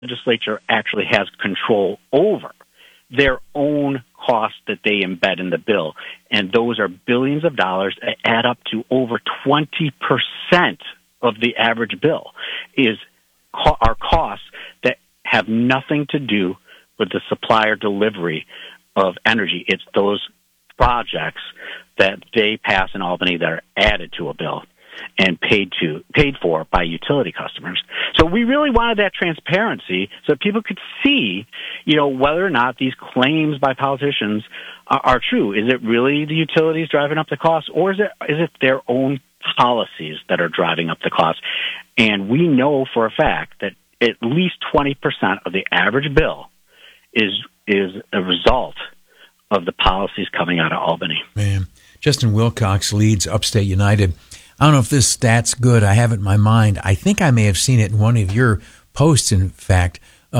legislature actually has control over their own costs that they embed in the bill. And those are billions of dollars that add up to over 20% of the average bill are costs that have nothing to do with the supply or delivery of energy. It's those projects that they pass in Albany that are added to a bill and paid for by utility customers. So we really wanted that transparency so that people could see, whether or not these claims by politicians are true. Is it really the utilities driving up the cost, or is it their own policies that are driving up the cost? And we know for a fact that at least 20% of the average bill is a result of the policies coming out of Albany. Man, Justin Wilcox leads Upstate United. I don't know if this stat's good. I have it in my mind. I think I may have seen it in one of your posts, in fact.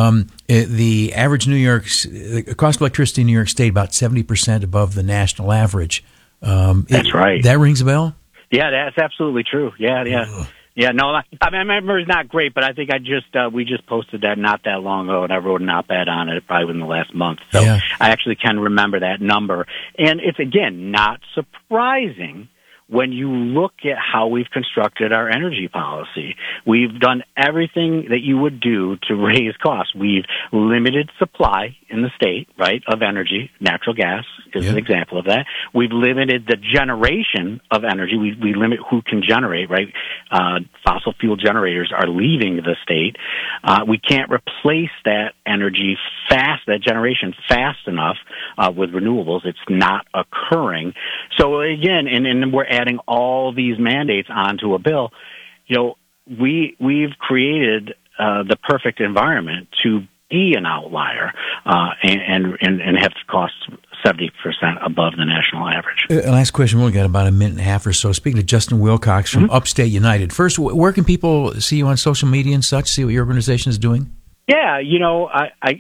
The average the cost of electricity in New York State about 70% above the national average. That's right. That rings a bell? Yeah, that's absolutely true. Yeah. Ugh. Yeah, no, my memory's not great, but I think we just posted that not that long ago, and I wrote an op-ed on it probably within the last month. So yeah. I actually can remember that number. And it's, again, not surprising when you look at how we've constructed our energy policy. We've done everything that you would do to raise costs. We've limited supply in the state, right, of energy. Natural gas is an example of that. We've limited the generation of energy. We limit who can generate, right? Fossil fuel generators are leaving the state. We can't replace that energy that generation fast enough with renewables. It's not occurring. So again, and we're adding all these mandates onto a bill. We've created the perfect environment to be an outlier and have costs 70% above the national average. Last question. We only got about a minute and a half or so. Speaking to Justin Wilcox from Upstate United. First, where can people see you on social media and such, see what your organization is doing? Yeah, I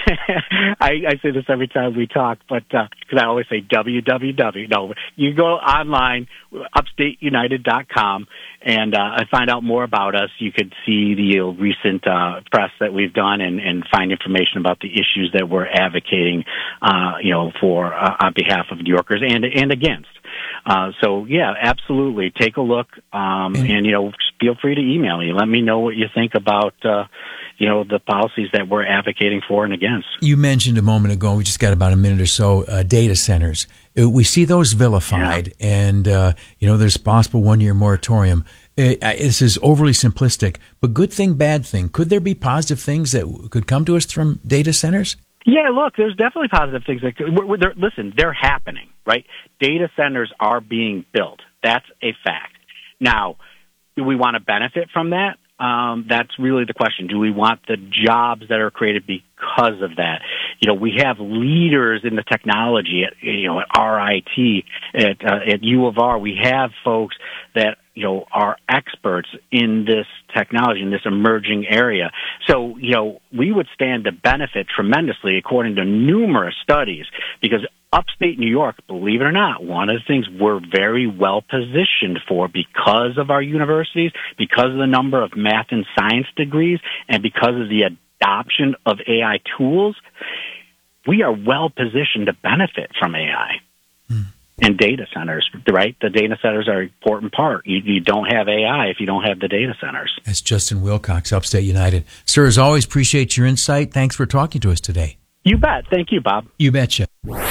say this every time we talk, but because I always say www. No, you go online, upstateunited.com, and find out more about us. You could see the recent press that we've done and find information about the issues that we're advocating, for on behalf of New Yorkers and against. So yeah, absolutely. Take a look, and feel free to email me. Let me know what you think about, the policies that we're advocating for and against. You mentioned a moment ago, we just got about a minute or so, data centers. We see those vilified, and, there's possible 1-year moratorium. This is overly simplistic, but good thing, bad thing. Could there be positive things that could come to us from data centers? Yeah, look, there's definitely positive things that listen, they're happening, right? Data centers are being built. That's a fact. Now, do we want to benefit from that? That's really the question. Do we want the jobs that are created because of that? We have leaders in the technology at RIT, at U of R. We have folks that, are experts in this technology, in this emerging area. So, we would stand to benefit tremendously according to numerous studies, because upstate New York, believe it or not, one of the things we're very well positioned for because of our universities, because of the number of math and science degrees, and because of the adoption of AI tools, we are well positioned to benefit from AI. And data centers, right? The data centers are an important part. You don't have AI if you don't have the data centers. That's Justin Wilcox, Upstate United. Sir, as always, appreciate your insight. Thanks for talking to us today. You bet. Thank you, Bob. You betcha.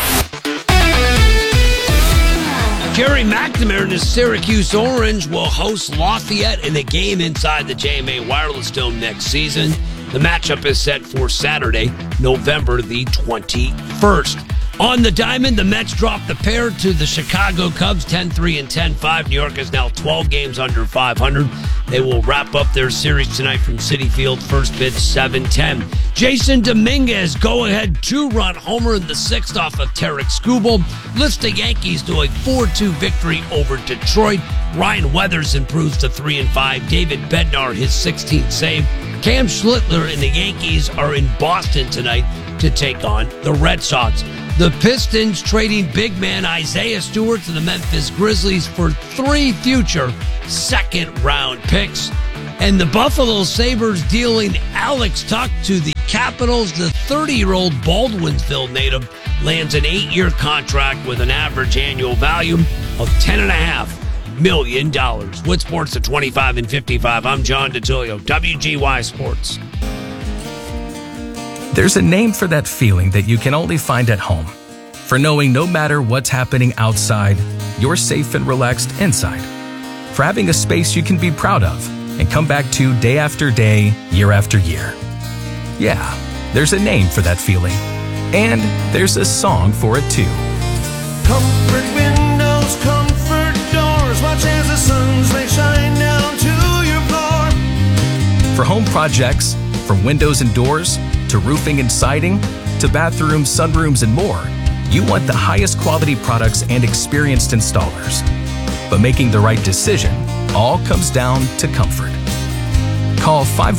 Jerry McNamara and his Syracuse Orange will host Lafayette in a game inside the JMA Wireless Dome next season. The matchup is set for Saturday, November the 21st. On the diamond, the Mets dropped the pair to the Chicago Cubs 10-3 and 10-5. New York is now 12 games under 500. They will wrap up their series tonight from Citi Field. First pitch 7:10. Jason Dominguez go-ahead 2-run homer in the 6th off of Tarek Skubal lifts the Yankees to a 4-2 victory over Detroit. Ryan Weathers improves to 3-5. David Bednar his 16th save. Cam Schlittler and the Yankees are in Boston tonight to take on the Red Sox. The Pistons trading big man Isaiah Stewart to the Memphis Grizzlies for 3 future second-round picks. And the Buffalo Sabres dealing Alex Tuch to the Capitals. The 30-year-old Baldwinsville native lands an 8-year contract with an average annual value of $10.5 million. With Sports at 25 and 55, I'm John DeTilio, WGY Sports. There's a name for that feeling that you can only find at home. For knowing no matter what's happening outside, you're safe and relaxed inside. For having a space you can be proud of and come back to day after day, year after year. Yeah, there's a name for that feeling. And there's a song for it too. Comfort windows, comfort doors, watch as the sun's rays shine down to your floor. For home projects, from windows and doors, to roofing and siding, to bathrooms, sunrooms, and more, you want the highest quality products and experienced installers. But making the right decision all comes down to comfort. Call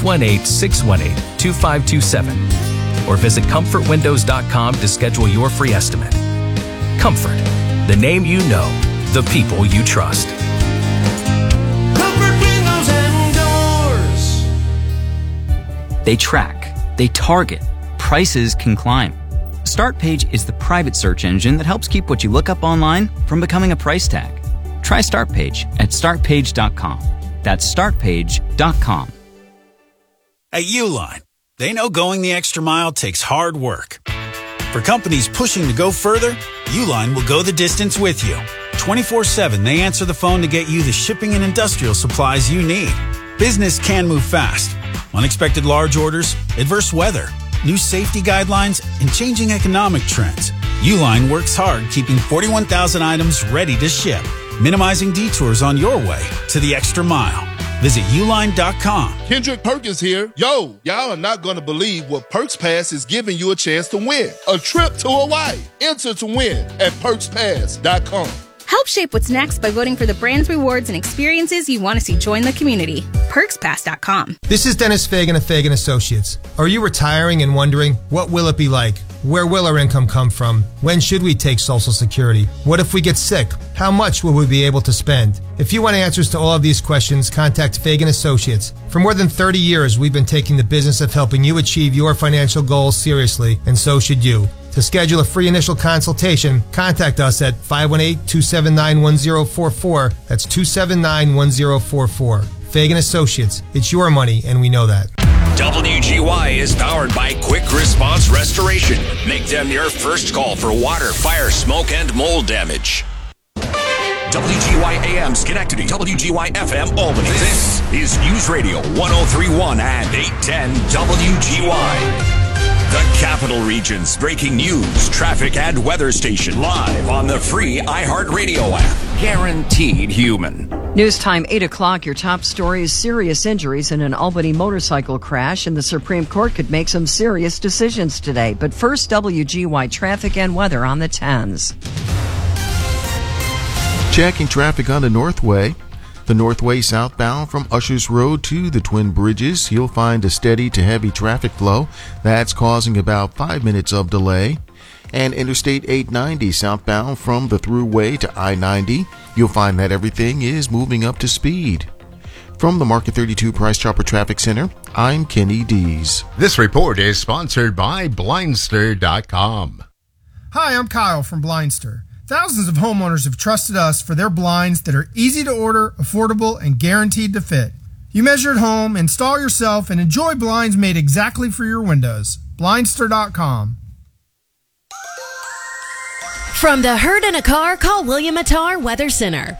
518-618-2527 or visit comfortwindows.com to schedule your free estimate. Comfort, the name you know, the people you trust. Comfort windows and doors. They track, they target, prices can climb. StartPage is the private search engine that helps keep what you look up online from becoming a price tag. Try StartPage at startpage.com. That's startpage.com. At Uline, they know going the extra mile takes hard work. For companies pushing to go further, Uline will go the distance with you. 24/7, they answer the phone to get you the shipping and industrial supplies you need. Business can move fast. Unexpected large orders, adverse weather, new safety guidelines, and changing economic trends. Uline works hard keeping 41,000 items ready to ship, minimizing detours on your way to the extra mile. Visit uline.com. Kendrick Perkins here. Yo, y'all are not going to believe what Perks Pass is giving you a chance to win. A trip to Hawaii. Enter to win at perkspass.com. Help shape what's next by voting for the brands, rewards, and experiences you want to see join the community. PerksPass.com. This is Dennis Fagan of Fagan Associates. Are you retiring and wondering, what will it be like? Where will our income come from? When should we take Social Security? What if we get sick? How much will we be able to spend? If you want answers to all of these questions, contact Fagan Associates. For more than 30 years, we've been taking the business of helping you achieve your financial goals seriously, and so should you. To schedule a free initial consultation, contact us at 518-279-1044. That's 279-1044. Fagan Associates. It's your money, and we know that. WGY is powered by Quick Response Restoration. Make them your first call for water, fire, smoke, and mold damage. WGY AM Schenectady, WGY FM Albany. This is News Radio 1031 and 810 WGY. The Capital Region's breaking news, traffic, and weather station live on the free iHeartRadio app. Guaranteed human. News time 8 o'clock. Your top story is serious injuries in an Albany motorcycle crash, and the Supreme Court could make some serious decisions today. But first, WGY traffic and weather on the 10s. Checking traffic on the Northway. The Northway southbound from Ushers Road to the Twin Bridges, you'll find a steady to heavy traffic flow. That's causing about 5 minutes of delay. And Interstate 890 southbound from the Thruway to I-90, you'll find that everything is moving up to speed. From the Market 32 Price Chopper Traffic Center, I'm Kenny Dees. This report is sponsored by Blindster.com. Hi, I'm Kyle from Blindster. Thousands of homeowners have trusted us for their blinds that are easy to order, affordable, and guaranteed to fit. You measure at home, install yourself, and enjoy blinds made exactly for your windows. Blindster.com. From the hurt in a car, call William Attar Weather Center,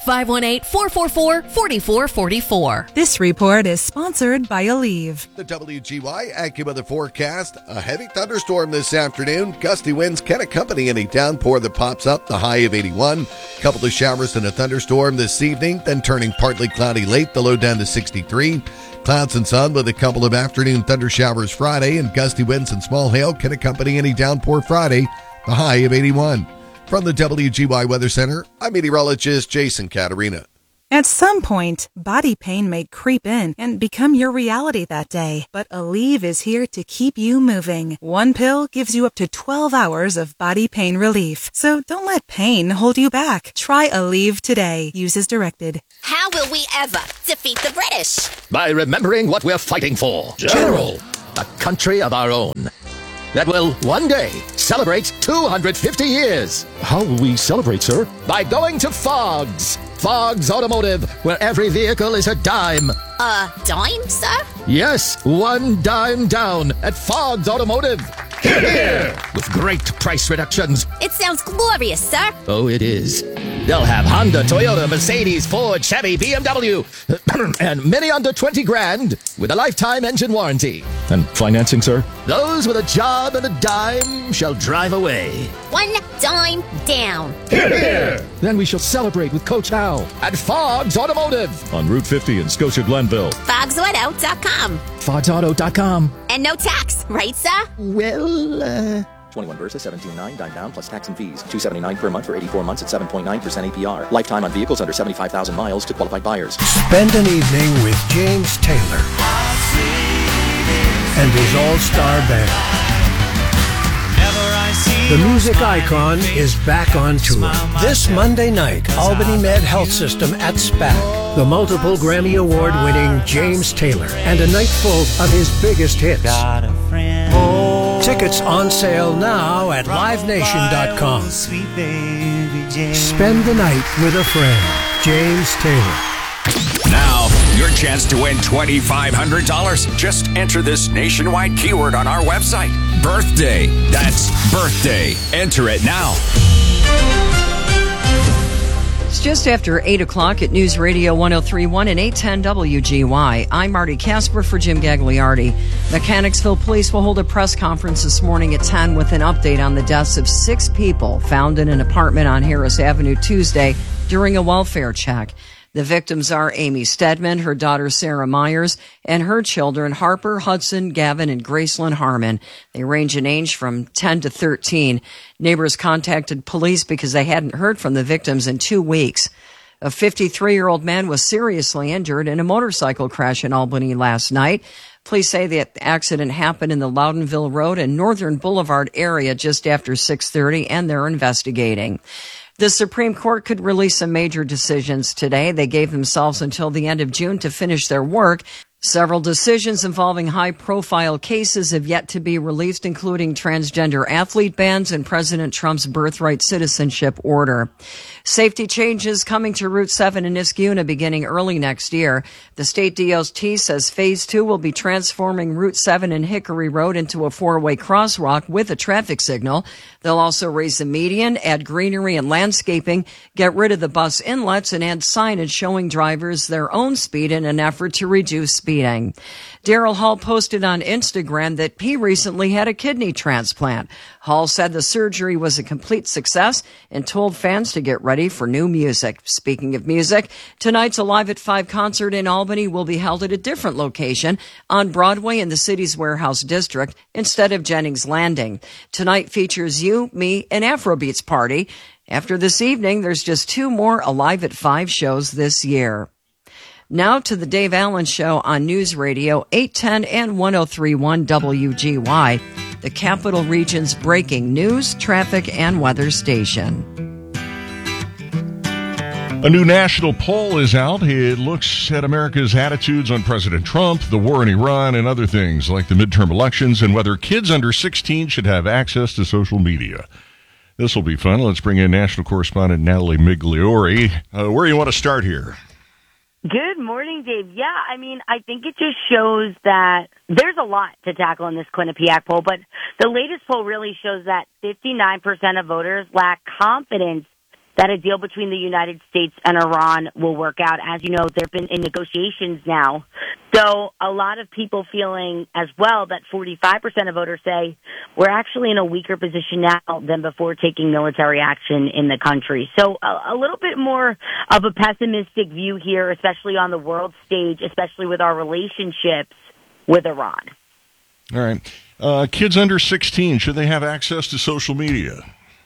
518-444-4444. This report is sponsored by Aleve. The WGY AccuWeather forecast, a heavy thunderstorm this afternoon. Gusty winds can accompany any downpour that pops up, the high of 81. Couple of showers and a thunderstorm this evening, then turning partly cloudy late, the low down to 63. Clouds and sun with a couple of afternoon thunder showers Friday, and gusty winds and small hail can accompany any downpour Friday, the high of 81. From the WGY Weather Center, I'm meteorologist Jason Caterina. At some point, body pain may creep in and become your reality that day. But Aleve is here to keep you moving. One pill gives you up to 12 hours of body pain relief. So don't let pain hold you back. Try Aleve today. Use as directed. How will we ever defeat the British? By remembering what we're fighting for. General, a country of our own. That will one day celebrate 250 years. How will we celebrate, sir? By going to Fogg's. Fogg's Automotive, where every vehicle is a dime. A dime, sir? Yes, one dime down at Fogg's Automotive. Hear, hear. With great price reductions. It sounds glorious, sir. Oh, it is. They'll have Honda, Toyota, Mercedes, Ford, Chevy, BMW, and many under 20 grand with a lifetime engine warranty. And financing, sir? Those with a job and a dime shall drive away. One dime down. Hear, hear. Then we shall celebrate with Coach Al at Fogg's Automotive. On Route 50 in Scotia Glenville. FoggsAuto.com. FoggsAuto.com. And no tax, right, sir? Well, 21 versus 17.9, dime down plus tax and fees. $279 per month for 84 months at 7.9% APR. Lifetime on vehicles under 75,000 miles to qualified buyers. Spend an evening with James Taylor and his all-star band. The music icon is back on tour. This Monday night, Albany Med Health System at SPAC. The multiple Grammy Award-winning James Taylor and a night full of his biggest hits. Tickets on sale now at livenation.com. Spend the night with a friend. James Taylor. Now, your chance to win $2,500. Just enter this nationwide keyword on our website. Birthday. That's birthday. Enter it now. It's just after 8 o'clock at News Radio 103.1 and 810 WGY. I'm Marty Casper for Jim Gagliardi. Mechanicsville Police will hold a press conference this morning at 10 with an update on the deaths of 6 people found in an apartment on Harris Avenue Tuesday during a welfare check. The victims are Amy Stedman, her daughter Sarah Myers, and her children Harper, Hudson, Gavin, and Gracelyn Harmon. They range in age from 10 to 13. Neighbors contacted police because they hadn't heard from the victims in 2 weeks. A 53-year-old man was seriously injured in a motorcycle crash in Albany last night. Police say the accident happened in the Loudonville Road and Northern Boulevard area just after 6:30, and they're investigating. The Supreme Court could release some major decisions today. They gave themselves until the end of June to finish their work. Several decisions involving high-profile cases have yet to be released, including transgender athlete bans and President Trump's birthright citizenship order. Safety changes coming to Route 7 in Niskuna beginning early next year. The state DOT says Phase 2 will be transforming Route 7 and Hickory Road into a 4-way crosswalk with a traffic signal. They'll also raise the median, add greenery and landscaping, get rid of the bus inlets, and add signage showing drivers their own speed in an effort to reduce speeding. Daryl Hall posted on Instagram that he recently had a kidney transplant. Hall said the surgery was a complete success and told fans to get ready for new music. Speaking of music, tonight's Alive at 5 concert in Albany will be held at a different location on Broadway in the city's Warehouse District instead of Jennings Landing. Tonight features You, Me, and Afrobeats Party. After this evening, there's just 2 more Alive at 5 shows this year. Now to the Dave Allen Show on News Radio 810 and 103.1 WGY, the Capital Region's breaking news, traffic, and weather station. A new national poll is out. It looks at America's attitudes on President Trump, the war in Iran, and other things like the midterm elections and whether kids under 16 should have access to social media. This will be fun. Let's bring in national correspondent Natalie Migliori. Where do you want to start here? Good morning, Dave. Yeah, I mean, I think it just shows that there's a lot to tackle in this Quinnipiac poll, but the latest poll really shows that 59% of voters lack confidence that a deal between the United States and Iran will work out. As you know, they've been in negotiations now. So a lot of people feeling as well that 45% of voters say we're actually in a weaker position now than before taking military action in the country. So a little bit more of a pessimistic view here, especially on the world stage, especially with our relationships with Iran. All right. Kids under 16, should they have access to social media?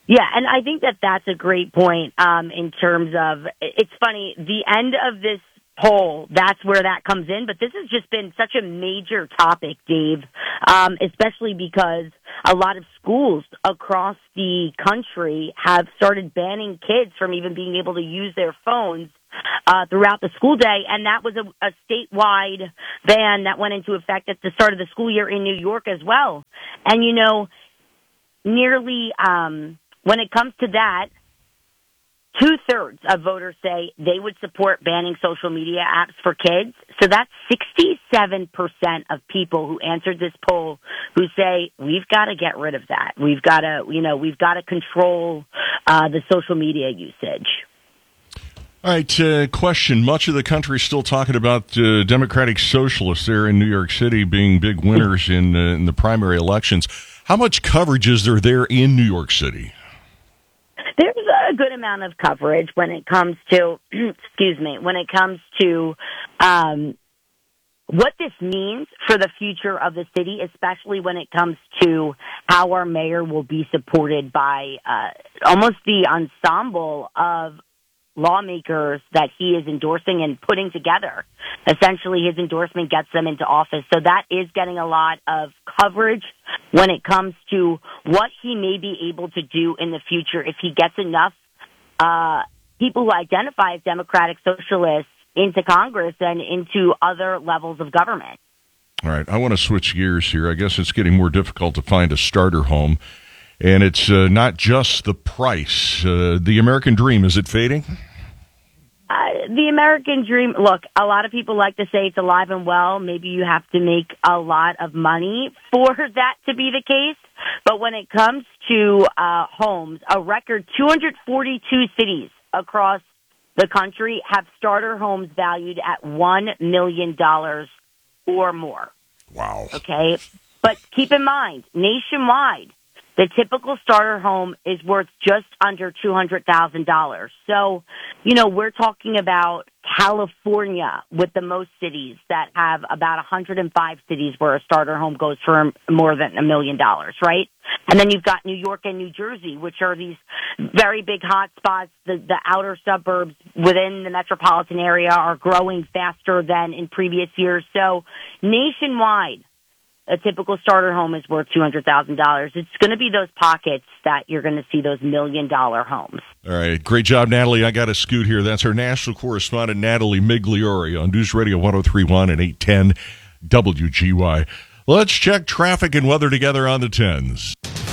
Yeah, and I think that that's a great point in terms of, it's funny, the end of this poll, that's where that comes in, but this has just been such a major topic, Dave, especially because a lot of schools across the country have started banning kids from even being able to use their phones throughout the school day, and that was a statewide ban that went into effect at the start of the school year in New York as well. And, you know, nearly, when it comes to that, 2/3 of voters say they would support banning social media apps for kids. So that's 67% of people who answered this poll who say we've got to get rid of that. We've got to control the social media usage. All right, question. Much of the country is still talking about Democratic Socialists there in New York City being big winners in the primary elections. How much coverage is there in New York City? There's a good amount of coverage when it comes to, what this means for the future of the city, especially when it comes to how our mayor will be supported by almost the ensemble of lawmakers that he is endorsing and putting together. Essentially, his endorsement gets them into office. So that is getting a lot of coverage when it comes to what he may be able to do in the future if he gets enough people who identify as Democratic Socialists into Congress and into other levels of government. All right, I want to switch gears here. I guess it's getting more difficult to find a starter home, and it's not just the price. The American dream, is it fading? The American dream, look, a lot of people like to say it's alive and well. Maybe you have to make a lot of money for that to be the case. But when it comes to homes, a record 242 cities across the country have starter homes valued at $1 million or more. Wow. Okay? But keep in mind, nationwide, the typical starter home is worth just under $200,000. So, you know, we're talking about California with the most cities that have about 105 cities where a starter home goes for more than $1 million, right? And then you've got New York and New Jersey, which are these very big hot spots. The outer suburbs within the metropolitan area are growing faster than in previous years. So nationwide, a typical starter home is worth $200,000. It's going to be those pockets that you're going to see those $1 million homes. All right. Great job, Natalie. I got to scoot here. That's our national correspondent, Natalie Migliori, on News Radio 103.1 and 810 WGY. Let's check traffic and weather together on the 10s.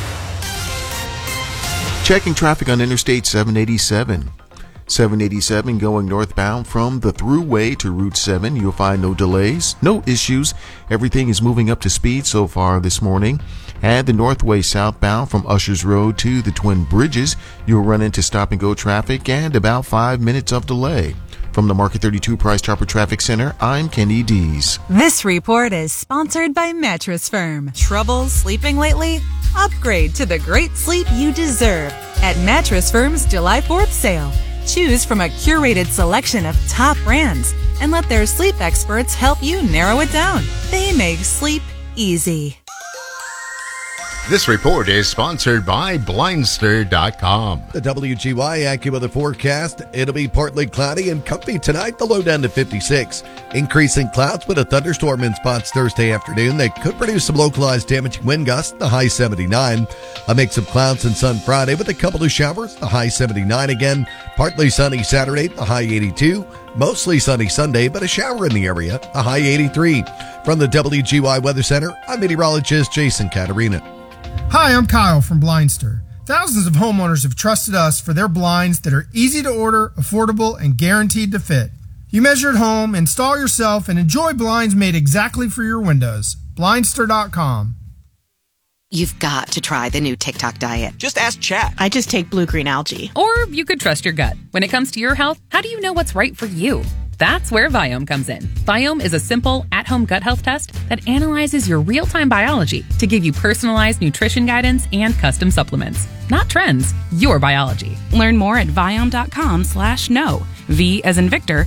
Checking traffic on Interstate 787. 787 going northbound from the Thruway to Route 7. You'll find no delays, no issues. Everything is moving up to speed so far this morning. And the Northway southbound from Ushers Road to the Twin Bridges, you'll run into stop-and-go traffic and about 5 minutes of delay. From the Market 32 Price Chopper Traffic Center, I'm Kenny Dees. This report is sponsored by Mattress Firm. Trouble sleeping lately? Upgrade to the great sleep you deserve at Mattress Firm's July 4th sale. Choose from a curated selection of top brands and let their sleep experts help you narrow it down. They make sleep easy. This report is sponsored by Blindster.com. The WGY AccuWeather forecast. It'll be partly cloudy and comfy tonight, the low down to 56. Increasing clouds with a thunderstorm in spots Thursday afternoon that could produce some localized damaging wind gusts, the high 79. A mix of clouds and sun Friday with a couple of showers, the high 79 again. Partly sunny Saturday, the high 82. Mostly sunny Sunday, but a shower in the area, a high 83. From the WGY Weather Center, I'm meteorologist Jason Caterina. Hi, I'm Kyle from Blindster. Thousands of homeowners have trusted us for their blinds that are easy to order, affordable, and guaranteed to fit. You measure at home, install yourself, and enjoy blinds made exactly for your windows. Blindster.com. You've got to try the new TikTok diet. Just ask Chat. I just take blue-green algae. Or you could trust your gut. When it comes to your health, how do you know what's right for you? That's where Viome comes in. Viome is a simple, at-home gut health test that analyzes your real-time biology to give you personalized nutrition guidance and custom supplements. Not trends, your biology. Learn more at Viome.com/know. V as in Victor,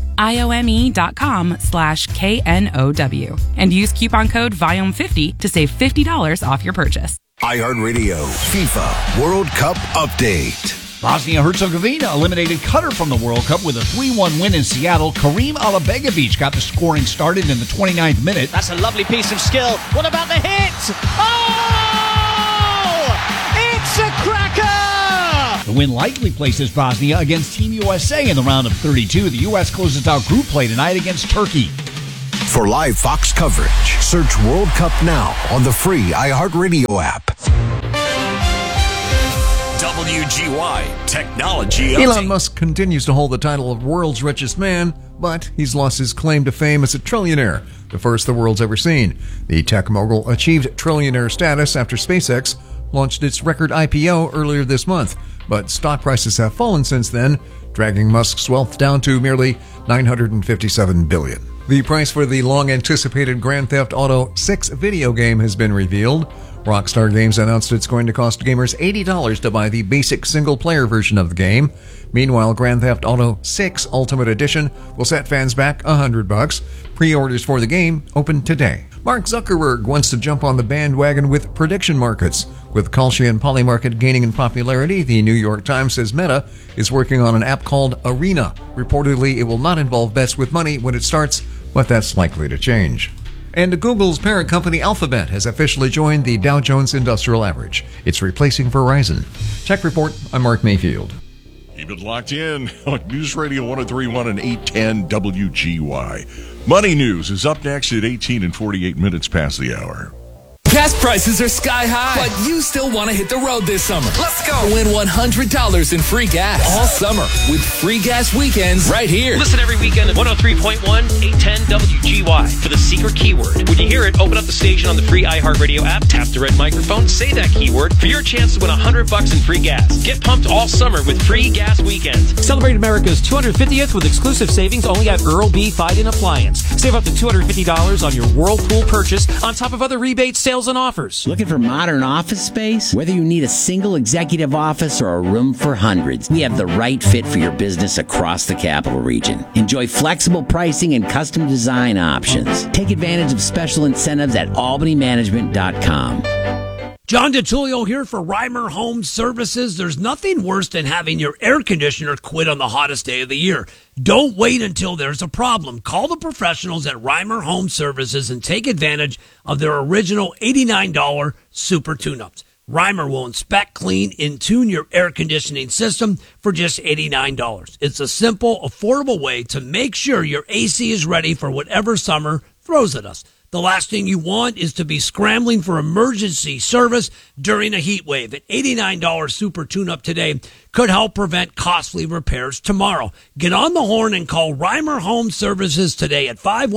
IOME.com/KNOW. And use coupon code VIOME50 to save $50 off your purchase. iHeartRadio FIFA World Cup Update. Bosnia-Herzegovina eliminated Qatar from the World Cup with a 3-1 win in Seattle. Karim Alabegovic got the scoring started in the 29th minute. That's a lovely piece of skill. What about the hit? Oh! It's a cracker! The win likely places Bosnia against Team USA in the round of 32. The U.S. closes out group play tonight against Turkey. For live Fox coverage, search World Cup now on the free iHeartRadio app. WGY Technology Update. Elon Musk continues to hold the title of world's richest man, but he's lost his claim to fame as a trillionaire, the first the world's ever seen. The tech mogul achieved trillionaire status after SpaceX launched its record IPO earlier this month, but stock prices have fallen since then, dragging Musk's wealth down to merely $957 billion. The price for the long-anticipated Grand Theft Auto 6 video game has been revealed. Rockstar Games announced it's going to cost gamers $80 to buy the basic single-player version of the game. Meanwhile, Grand Theft Auto 6 Ultimate Edition will set fans back $100. Pre-orders for the game open today. Mark Zuckerberg wants to jump on the bandwagon with prediction markets. With Kalshi and Polymarket gaining in popularity, the New York Times says Meta is working on an app called Arena. Reportedly, it will not involve bets with money when it starts, but that's likely to change. And Google's parent company Alphabet has officially joined the Dow Jones Industrial Average. It's replacing Verizon. Tech Report, I'm Mark Mayfield. Keep it locked in on News Radio 103.1 and 810 WGY. Money News is up next at 18 and 48 minutes past the hour. Gas prices are sky high, but you still want to hit the road this summer. Let's go! Win $100 in free gas all summer with free gas weekends right here. Listen every weekend at 103.1, 810 WGY for the secret keyword. When you hear it, open up the station on the free iHeartRadio app, tap the red microphone, say that keyword for your chance to win $100 in free gas. Get pumped all summer with free gas weekends. Celebrate America's 250th with exclusive savings only at Earl B. Fiden Appliance. Save up to $250 on your Whirlpool purchase on top of other rebates, sales, and offers. Looking for modern office space? Whether you need a single executive office or a room for hundreds, we have the right fit for your business across the capital region. Enjoy flexible pricing and custom design options. Take advantage of special incentives at albanymanagement.com. John DiTullio here for Reimer Home Services. There's nothing worse than having your air conditioner quit on the hottest day of the year. Don't wait until there's a problem. Call the professionals at Reimer Home Services and take advantage of their original $89 super tune-ups. Reimer will inspect, clean, and tune your air conditioning system for just $89. It's a simple, affordable way to make sure your AC is ready for whatever summer throws at us. The last thing you want is to be scrambling for emergency service during a heat wave. An $89 super tune-up today could help prevent costly repairs tomorrow. Get on the horn and call Reimer Home Services today at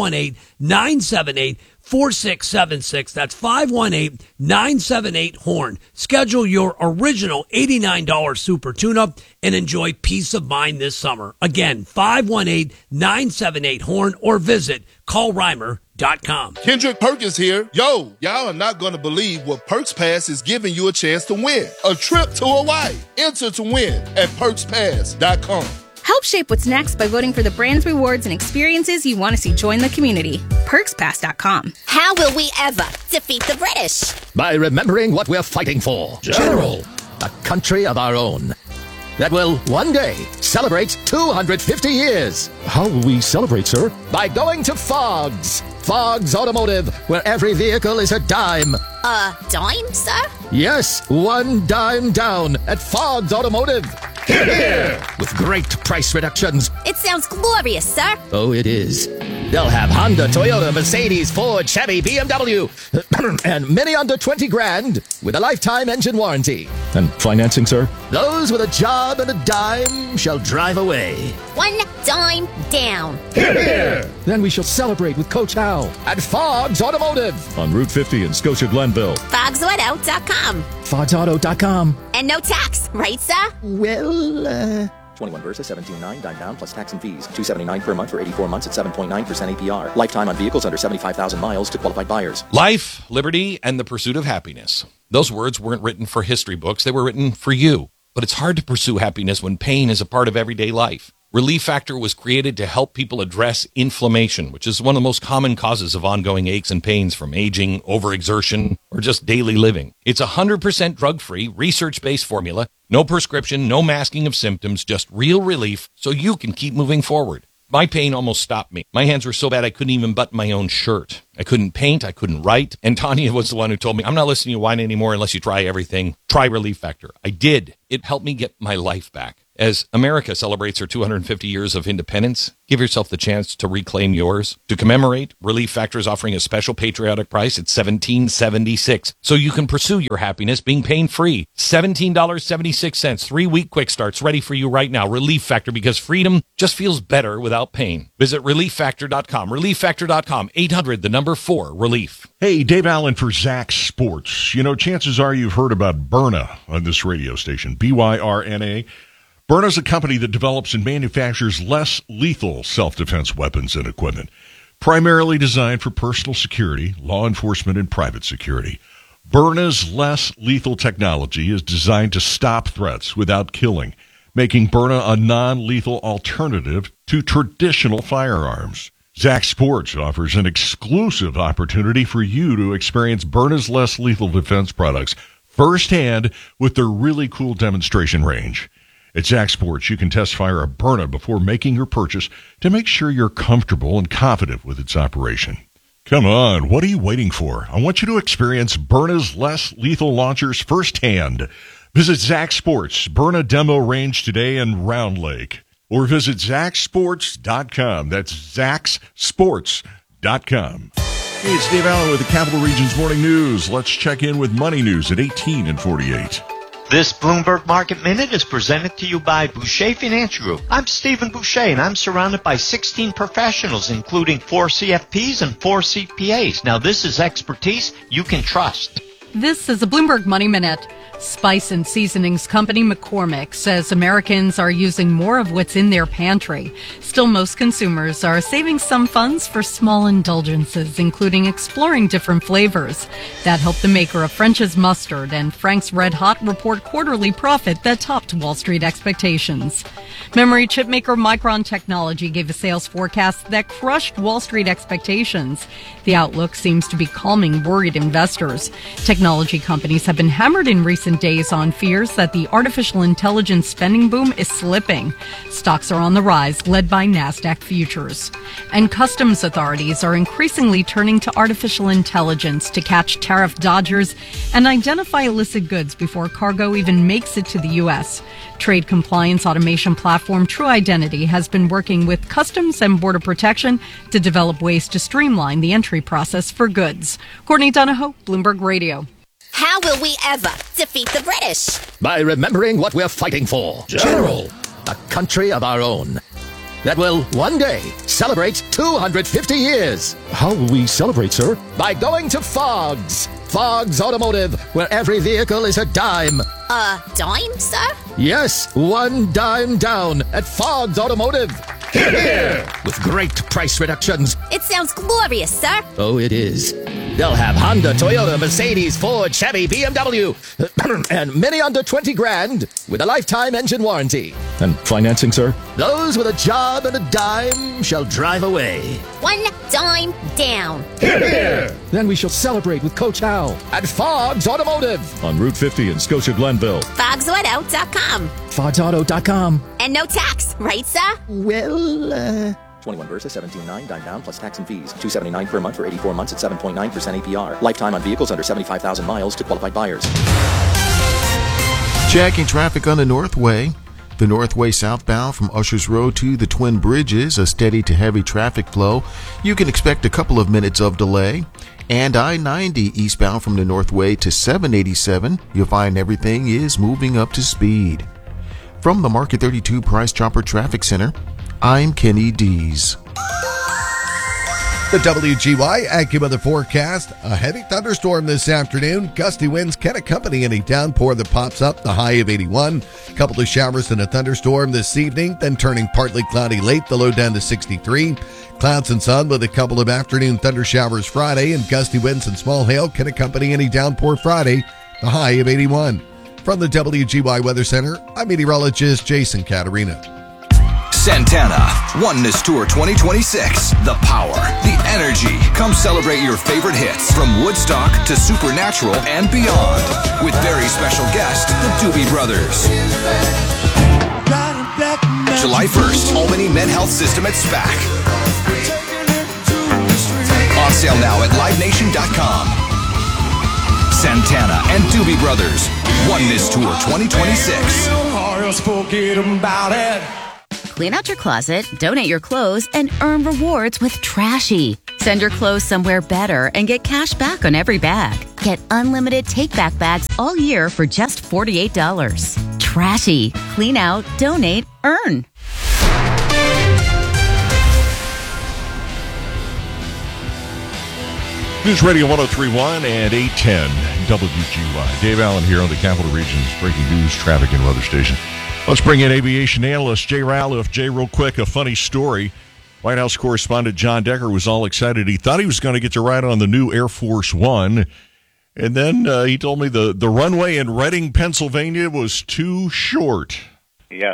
518-978-4676. That's 518-978-HORN. Schedule your original $89 super tune-up and enjoy peace of mind this summer. Again, 518-978-HORN or visit callreimer.com. Kendrick Perkins here. Yo, y'all are not going to believe what Perks Pass is giving you a chance to win. A trip to Hawaii. Enter to win at PerksPass.com. Help shape what's next by voting for the brands, rewards, and experiences you want to see join the community. PerksPass.com. How will we ever defeat the British? By remembering what we're fighting for. General. A country of our own that will one day celebrate 250 years. How will we celebrate, sir? By going to Fogg's. Fogg's Automotive, where every vehicle is a dime. A dime, sir? Yes, one dime down at Fogg's Automotive. Hear, hear. With great price reductions. It sounds glorious, sir. Oh, it is. They'll have Honda, Toyota, Mercedes, Ford, Chevy, BMW, and many under 20 grand with a lifetime engine warranty. And financing, sir? Those with a job and a dime shall drive away. One dime down. Hear, hear. Then we shall celebrate with Coach Hal at Fogg's Automotive on Route 50 in Scotia Glenville. FogsAuto.com. FogsAuto.com. And no tax, right, sir? Well, 21 versus 17.9, dime down plus tax and fees. $279 per month for 84 months at 7.9% APR. Lifetime on vehicles under 75,000 miles to qualified buyers. Life, liberty, and the pursuit of happiness. Those words weren't written for history books. They were written for you. But it's hard to pursue happiness when pain is a part of everyday life. Relief Factor was created to help people address inflammation, which is one of the most common causes of ongoing aches and pains from aging, overexertion, or just daily living. It's 100% drug-free, research-based formula, no prescription, no masking of symptoms, just real relief so you can keep moving forward. My pain almost stopped me. My hands were so bad I couldn't even button my own shirt. I couldn't paint, I couldn't write. And Tanya was the one who told me, I'm not listening to you whine anymore unless you try everything. Try Relief Factor. I did. It helped me get my life back. As America celebrates her 250 years of independence, give yourself the chance to reclaim yours. To commemorate, Relief Factor is offering a special patriotic price at $17.76, so you can pursue your happiness being pain-free. $17.76, 3-week quick starts ready for you right now. Relief Factor, because freedom just feels better without pain. Visit ReliefFactor.com. ReliefFactor.com. 800-4-RELIEF. Hey, Dave Allen for Zach Sports. You know, chances are you've heard about Byrna on this radio station, Byrna. Byrna is a company that develops and manufactures less lethal self-defense weapons and equipment, primarily designed for personal security, law enforcement, and private security. Byrna's less lethal technology is designed to stop threats without killing, making Byrna a non-lethal alternative to traditional firearms. Zach Sports offers an exclusive opportunity for you to experience Byrna's less lethal defense products firsthand with their really cool demonstration range. At Zach Sports, you can test fire a Byrna before making your purchase to make sure you're comfortable and confident with its operation. Come on, what are you waiting for? I want you to experience Byrna's less lethal launchers firsthand. Visit Zach Sports, Byrna Demo Range today in Round Lake. Or visit ZachSports.com. That's ZachSports.com. Hey, it's Dave Allen with the Capital Region's Morning News. Let's check in with money news at 18 and 48. This Bloomberg Market Minute is presented to you by Boucher Financial Group. I'm Stephen Boucher, and I'm surrounded by 16 professionals, including 4 CFPs and 4 CPAs. Now, this is expertise you can trust. This is a Bloomberg Money Minute. Spice and seasonings company McCormick says Americans are using more of what's in their pantry. Still, most consumers are saving some funds for small indulgences, including exploring different flavors. That helped the maker of French's Mustard and Frank's Red Hot report quarterly profit that topped Wall Street expectations. Memory chip maker Micron Technology gave a sales forecast that crushed Wall Street expectations. The outlook seems to be calming worried investors. Technology companies have been hammered in recent days on fears that the artificial intelligence spending boom is slipping. Stocks are on the rise, led by NASDAQ futures. And customs authorities are increasingly turning to artificial intelligence to catch tariff dodgers and identify illicit goods before cargo even makes it to the U.S. Trade compliance automation platform True Identity has been working with Customs and Border Protection to develop ways to streamline the entry process for goods. Courtney Donahoe, Bloomberg Radio. How will we ever defeat the British? By remembering what we're fighting for. General. A country of our own that will one day celebrate 250 years. How will we celebrate, sir? By going to Fogg's. Fogg's Automotive, where every vehicle is a dime. A dime, sir? Yes, 1 dime down at Fogg's Automotive. Hear, hear. With great price reductions. It sounds glorious, sir. Oh, it is. They'll have Honda, Toyota, Mercedes, Ford, Chevy, BMW, and many under 20 grand with a lifetime engine warranty. And financing, sir? Those with a job and a dime shall drive away. 1 dime down. Hear, hear. Then we shall celebrate with Coach Hal at Fogg's Automotive on Route 50 in Scotia Glenville. FoggsAuto.com. FoggsAuto.com. And no tax, right, sir? Well, 21 versus 17.9, dime down plus tax and fees. $279 per month for 84 months at 7.9% APR. Lifetime on vehicles under 75,000 miles to qualified buyers. Checking traffic on the Northway. The Northway southbound from Ushers Road to the Twin Bridges, a steady to heavy traffic flow. You can expect a couple of minutes of delay. And I-90 eastbound from the Northway to 787, you'll find everything is moving up to speed. From the Market 32 Price Chopper Traffic Center, I'm Kenny Dees. The WGY AccuWeather forecast, a heavy thunderstorm this afternoon. Gusty winds can accompany any downpour that pops up, the high of 81. A couple of showers and a thunderstorm this evening, then turning partly cloudy late, the low down to 63. Clouds and sun with a couple of afternoon thunder showers Friday, and gusty winds and small hail can accompany any downpour Friday, the high of 81. From the WGY Weather Center, I'm meteorologist Jason Caterina. Santana, Oneness Tour 2026. The power, the energy. Come celebrate your favorite hits from Woodstock to Supernatural and beyond. With very special guest, the Doobie Brothers. July 1st, Albany Med-Health System at SPAC. On sale now at livenation.com. Santana and Doobie Brothers, Oneness Tour 2026. Clean out your closet, donate your clothes, and earn rewards with Trashy. Send your clothes somewhere better and get cash back on every bag. Get unlimited take-back bags all year for just $48. Trashy. Clean out, donate, earn. News Radio 103.1 and 810 WGY. Dave Allen here on the Capital Region's breaking news, traffic, and weather station. Let's bring in aviation analyst Jay Ratliff. Jay, real quick, a funny story. White House correspondent John Decker was all excited. He thought he was going to get to ride on the new Air Force One. And then he told me the runway in Reading, Pennsylvania was too short. Yes.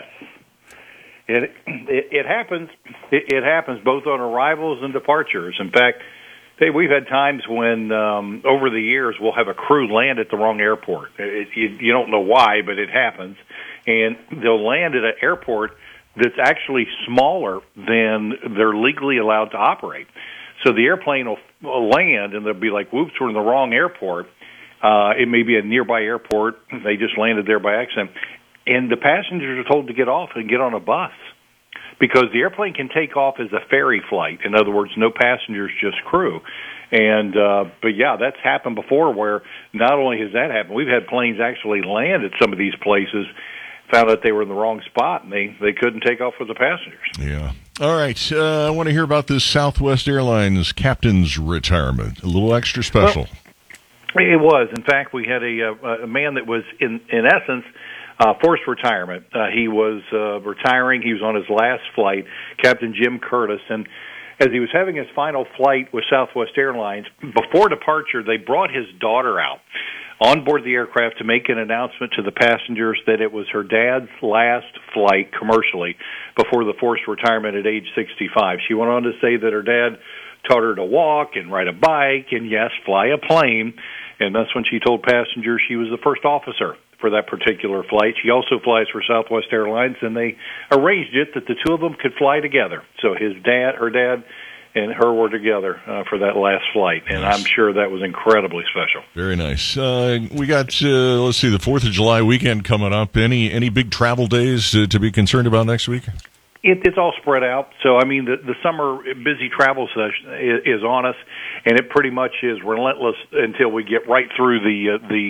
It happens. It happens both on arrivals and departures. In fact, hey, we've had times when, over the years, we'll have a crew land at the wrong airport. You don't know why, but it happens. And they'll land at an airport that's actually smaller than they're legally allowed to operate. So the airplane will land, and they'll be like, whoops, we're in the wrong airport. It may be a nearby airport. They just landed there by accident. And the passengers are told to get off and get on a bus, because the airplane can take off as a ferry flight. In other words, no passengers, just crew. And but yeah, that's happened before, where not only has that happened, we've had planes actually land at some of these places, found out they were in the wrong spot, and they couldn't take off with the passengers. Yeah. All right. I want to hear about this Southwest Airlines captain's retirement. A little extra special. Well, it was. In fact, we had a man that was, in essence, forced retirement. He was retiring. He was on his last flight, Captain Jim Curtis. And as he was having his final flight with Southwest Airlines, before departure, they brought his daughter out on board the aircraft to make an announcement to the passengers that it was her dad's last flight commercially before the forced retirement at age 65. She went on to say that her dad taught her to walk and ride a bike and, yes, fly a plane. And that's when she told passengers she was the first officer for that particular flight. She also flies for Southwest Airlines, and they arranged it that the two of them could fly together. So her dad, and her were together for that last flight, and nice. I'm sure that was incredibly special. Very nice. We got, let's see, the 4th of July weekend coming up. Any big travel days to be concerned about next week? It's all spread out. So, I mean, the summer busy travel session is on us, and it pretty much is relentless until we get right through the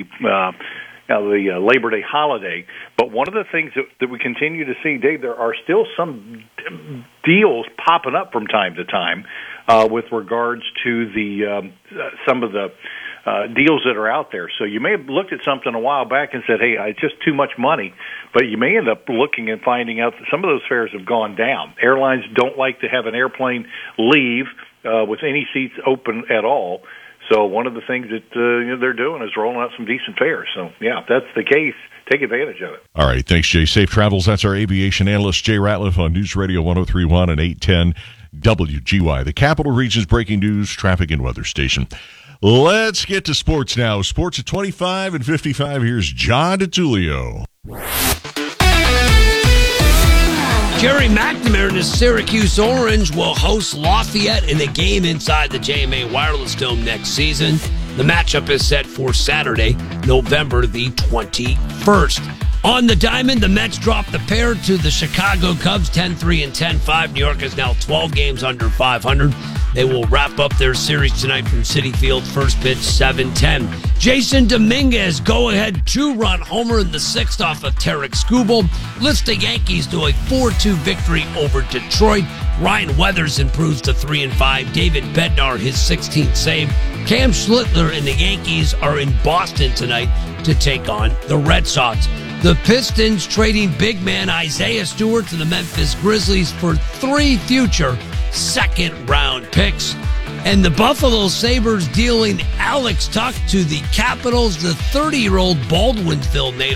Labor Day holiday. But one of the things that we continue to see, Dave, there are still some deals popping up from time to time with regards to the some of the deals that are out there. So you may have looked at something a while back and said, hey, it's just too much money. But you may end up looking and finding out that some of those fares have gone down. Airlines don't like to have an airplane leave with any seats open at all. So one of the things that they're doing is rolling out some decent fares. So, yeah, if that's the case, take advantage of it. All right. Thanks, Jay. Safe travels. That's our aviation analyst, Jay Ratliff, on News Radio 103.1 and 810 WGY, the Capital Region's breaking news, traffic, and weather station. Let's get to sports now. Sports at 25 and 55. Here's John DiTullio. Jerry McNamara and his Syracuse Orange will host Lafayette in a game inside the JMA Wireless Dome next season. The matchup is set for Saturday, November the 21st. On the diamond, the Mets dropped the pair to the Chicago Cubs 10-3 and 10-5. New York is now 12 games under 500. They will wrap up their series tonight from Citi Field. First pitch, 7:10. Jason Dominguez, go-ahead two-run homer in the sixth off of Tarek Skubal lifts the Yankees to a 4-2 victory over Detroit. Ryan Weathers improves to 3-5. David Bednar, his 16th save. Cam Schlittler and the Yankees are in Boston tonight to take on the Red Sox. The Pistons trading big man Isaiah Stewart to the Memphis Grizzlies for 3 future second-round picks. And the Buffalo Sabres dealing Alex Tuch to the Capitals. The 30-year-old Baldwinsville native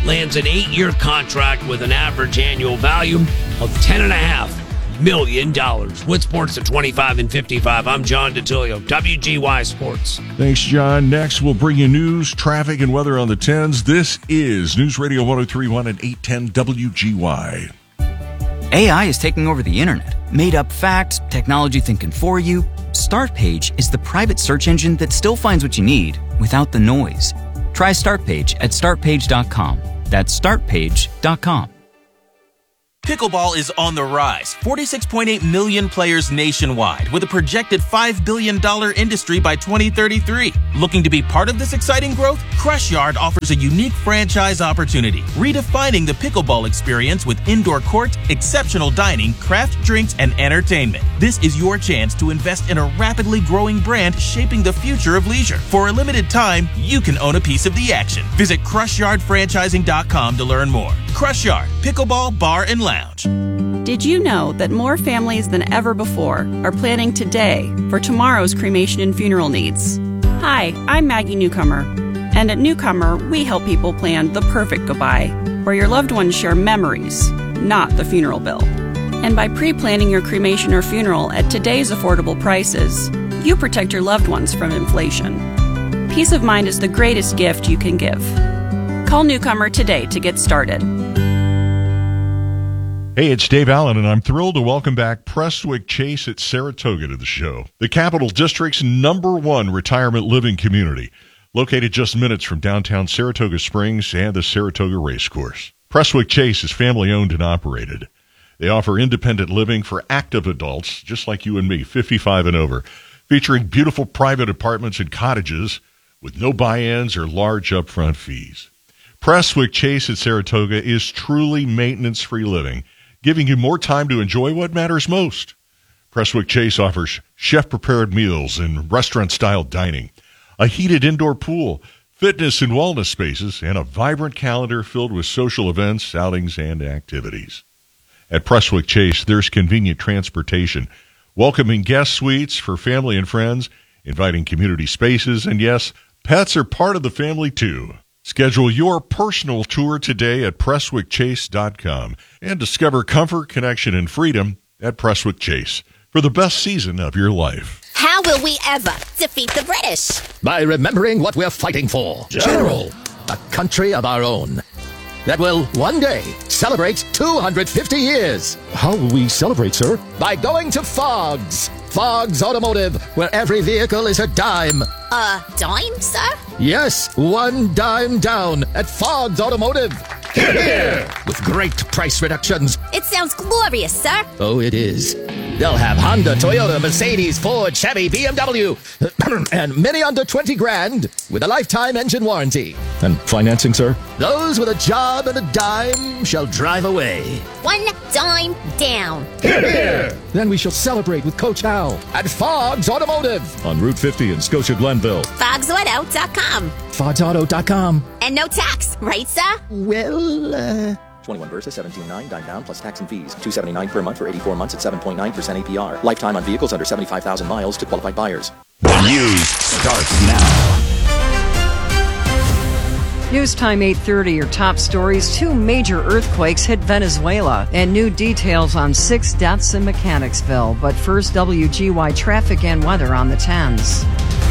lands an 8-year contract with an average annual value of $10.5 million. With sports at 25 and 55, I'm John DeTilio, WGY Sports. Thanks, John. Next, we'll bring you news, traffic, and weather on the 10s. This is News Radio 103.1 and 810 WGY. AI is taking over the internet. Made up facts, technology thinking for you. Startpage is the private search engine that still finds what you need without the noise. Try Startpage at startpage.com. That's startpage.com. Pickleball is on the rise. 46.8 million players nationwide, with a projected $5 billion industry by 2033. Looking to be part of this exciting growth? Crush Yard offers a unique franchise opportunity, redefining the pickleball experience with indoor court, exceptional dining, craft drinks, and entertainment. This is your chance to invest in a rapidly growing brand shaping the future of leisure. For a limited time, you can own a piece of the action. Visit CrushYardFranchising.com to learn more. Crush Yard, Pickleball Bar and Lounge. Did you know that more families than ever before are planning today for tomorrow's cremation and funeral needs? Hi, I'm Maggie Newcomer, and at Newcomer, we help people plan the perfect goodbye, where your loved ones share memories, not the funeral bill. And by pre-planning your cremation or funeral at today's affordable prices, you protect your loved ones from inflation. Peace of mind is the greatest gift you can give. Call Newcomer today to get started. Hey, it's Dave Allen, and I'm thrilled to welcome back Prestwick Chase at Saratoga to the show. The Capital District's #1 retirement living community, located just minutes from downtown Saratoga Springs and the Saratoga Racecourse. Prestwick Chase is family-owned and operated. They offer independent living for active adults, just like you and me, 55 and over, featuring beautiful private apartments and cottages with no buy-ins or large upfront fees. Prestwick Chase at Saratoga is truly maintenance-free living, giving you more time to enjoy what matters most. Prestwick Chase offers chef-prepared meals and restaurant-style dining, a heated indoor pool, fitness and wellness spaces, and a vibrant calendar filled with social events, outings, and activities. At Prestwick Chase, there's convenient transportation, welcoming guest suites for family and friends, inviting community spaces, and yes, pets are part of the family too. Schedule your personal tour today at PrestwickChase.com and discover comfort, connection, and freedom at Prestwick Chase for the best season of your life. How will we ever defeat the British? By remembering what we're fighting for. General. A country of our own that will one day celebrate 250 years. How will we celebrate, sir? By going to Fogg's. Fogg's Automotive, where every vehicle is a dime. A dime, sir? Yes, one dime down at Fogg's Automotive. Here! With great price reductions. It sounds glorious, sir. Oh, it is. They'll have Honda, Toyota, Mercedes, Ford, Chevy, BMW, and many under 20 grand with a lifetime engine warranty. And financing, sir? Those with a job and a dime shall drive away. One dime down. Here! Then we shall celebrate with Coach Hal at Fogg's Automotive. On Route 50 in Scotia Glenville. FogsAuto.com. FogsAuto.com. And no tax, right, sir? Well, 21 versus 17.9, dime down plus tax and fees. $279 per month for 84 months at 7.9% APR. Lifetime on vehicles under 75,000 miles to qualified buyers. The news starts now. News time 8:30, your top stories. 2 major earthquakes hit Venezuela and new details on 6 deaths in Mechanicsville. But first, WGY traffic and weather on the 10s.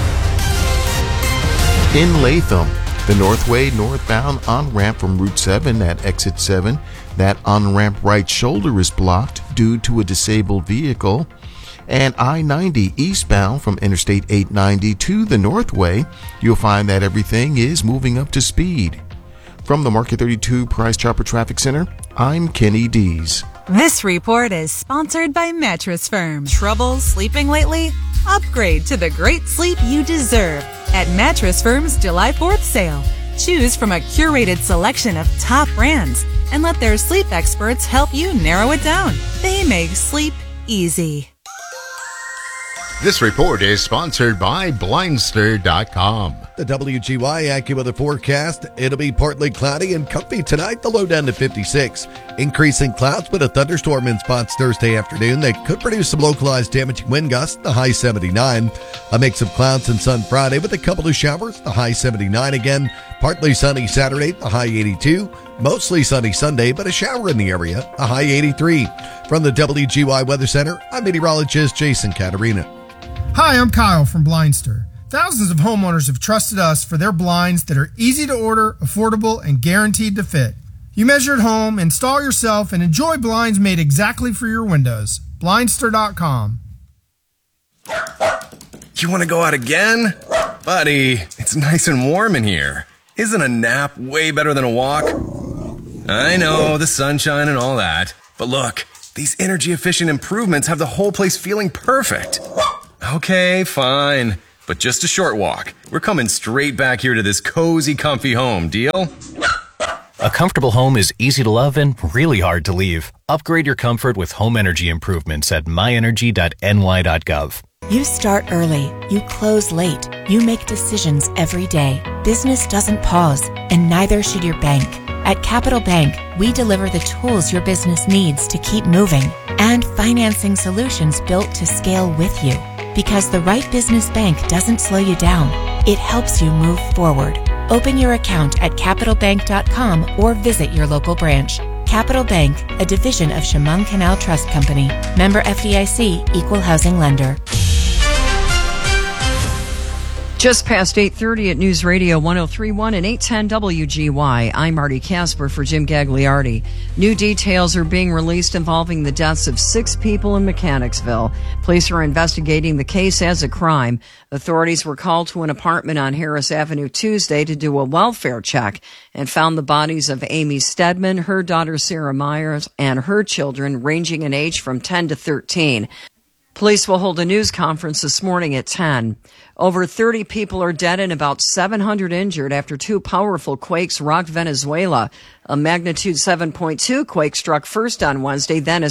In Latham, the Northway northbound on-ramp from Route 7 at Exit 7. That on-ramp right shoulder is blocked due to a disabled vehicle. And I-90 eastbound from Interstate 890 to the Northway, you'll find that everything is moving up to speed. From the Market 32 Price Chopper Traffic Center, I'm Kenny Dees. This report is sponsored by Mattress Firm. Trouble sleeping lately? Upgrade to the great sleep you deserve at Mattress Firm's July 4th sale. Choose from a curated selection of top brands and let their sleep experts help you narrow it down. They make sleep easy. This report is sponsored by Blindster.com. The WGY AccuWeather forecast. It'll be partly cloudy and comfy tonight, the low down to 56. Increasing clouds with a thunderstorm in spots Thursday afternoon. They could produce some localized damaging wind gusts, the high 79. A mix of clouds and sun Friday with a couple of showers, the high 79 again. Partly sunny Saturday, the high 82. Mostly sunny Sunday, but a shower in the area, a high 83. From the WGY Weather Center, I'm meteorologist Jason Caterina. Hi, I'm Kyle from Blindster. Thousands of homeowners have trusted us for their blinds that are easy to order, affordable, and guaranteed to fit. You measure at home, install yourself, and enjoy blinds made exactly for your windows. Blindster.com. You want to go out again? Buddy, it's nice and warm in here. Isn't a nap way better than a walk? I know, the sunshine and all that. But look, these energy-efficient improvements have the whole place feeling perfect. Okay, fine. But just a short walk. We're coming straight back here to this cozy, comfy home. Deal? A comfortable home is easy to love and really hard to leave. Upgrade your comfort with home energy improvements at myenergy.ny.gov. You start early. You close late. You make decisions every day. Business doesn't pause, and neither should your bank. At Capital Bank, we deliver the tools your business needs to keep moving and financing solutions built to scale with you. Because the right business bank doesn't slow you down. It helps you move forward. Open your account at capitalbank.com or visit your local branch. Capital Bank, a division of Chemung Canal Trust Company. Member FDIC, Equal Housing Lender. Just past 8:30 at News Radio 103.1 and 810 WGY. I'm Marty Casper for Jim Gagliardi. New details are being released involving the deaths of 6 people in Mechanicsville. Police are investigating the case as a crime. Authorities were called to an apartment on Harris Avenue Tuesday to do a welfare check and found the bodies of Amy Stedman, her daughter Sarah Myers, and her children ranging in age from 10 to 13. Police will hold a news conference this morning at 10. Over 30 people are dead and about 700 injured after 2 powerful quakes rocked Venezuela. A magnitude 7.2 quake struck first on Wednesday, then a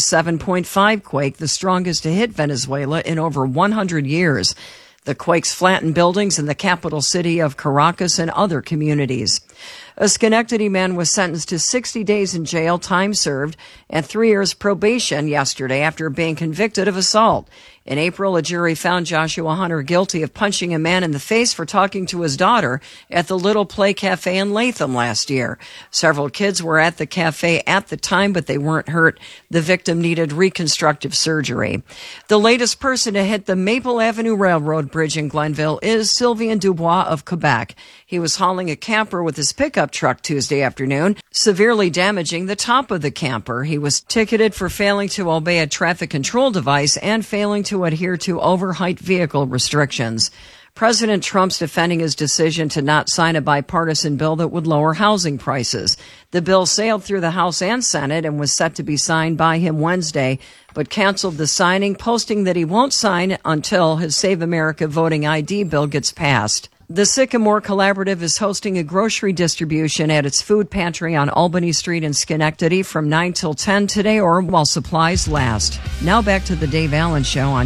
7.5 quake, the strongest to hit Venezuela in over 100 years. The quakes flattened buildings in the capital city of Caracas and other communities. A Schenectady man was sentenced to 60 days in jail, time served, and 3 years probation yesterday after being convicted of assault. In April, a jury found Joshua Hunter guilty of punching a man in the face for talking to his daughter at the Little Play Cafe in Latham last year. Several kids were at the cafe at the time, but they weren't hurt. The victim needed reconstructive surgery. The latest person to hit the Maple Avenue Railroad Bridge in Glenville is Sylvain Dubois of Quebec. He was hauling a camper with his pickup truck Tuesday afternoon, severely damaging the top of the camper. He was ticketed for failing to obey a traffic control device and failing to adhere to overheight vehicle restrictions. President Trump's defending his decision to not sign a bipartisan bill that would lower housing prices. The bill sailed through the House and Senate and was set to be signed by him Wednesday, but canceled the signing, posting that he won't sign until his Save America voting ID bill gets passed. The Sycamore Collaborative is hosting a grocery distribution at its food pantry on Albany Street in Schenectady from 9 till 10 today or while supplies last. Now back to the Dave Allen Show on